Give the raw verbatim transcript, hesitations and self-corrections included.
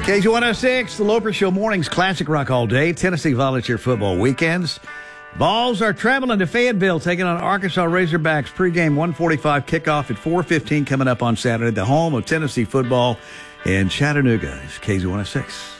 K Z one oh six, the Loper Show mornings, classic rock all day, Tennessee Volunteer football weekends. Balls are traveling to Fayetteville, taking on Arkansas Razorbacks. Pregame one forty-five kickoff at four fifteen coming up on Saturday, the home of Tennessee football in Chattanooga. It's K Z one oh six.